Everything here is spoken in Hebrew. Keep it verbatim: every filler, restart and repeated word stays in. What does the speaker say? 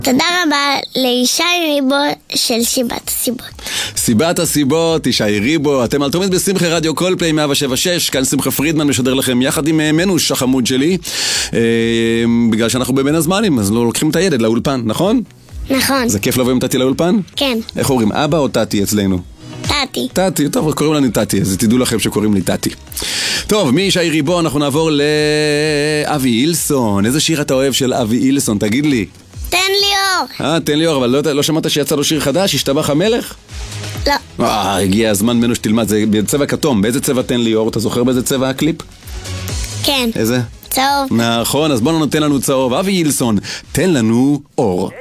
תודה רבה לישי ריבו של סיבת הסיבות. סיבת הסיבות, ישי ריבו. אתם על תמיד בשמחה רדיו כל פליי מאה שבע שש. כאן שמחה פרידמן משדר לכם יחד עם מנוש החמוד שלי, אה, בגלל שאנחנו בבין הזמנים, אז לא לוקחים את הילד לאולפן, נכון? נכון. זה כיף לבוא עם טאטי לאולפן? כן. איך אומרים, אבא או טאטי אצלנו? טאטי. טאטי, טוב, קוראים לנו טאטי, אז תדעו לכם שקוראים לי טאטי. טוב, מישי ריבו אנחנו נעבור לאבי אילסון. איזה שיר אתה אוהב של אבי אילסון, תגיד לי? תן לי אור. אה, תן לי אור, אבל לא, לא שמעת שיצא לו שיר חדש, השתבח המלך? לא. אה, הגיע הזמן ממנו שתלמד, זה בצבע כתום. באיזה צבע תן לי אור? אתה זוכר באיזה צבע הקליפ? כן. איזה? צהוב. נכון, אז בוא נותן לנו צהוב. אבי אילסון, תן לנו אור.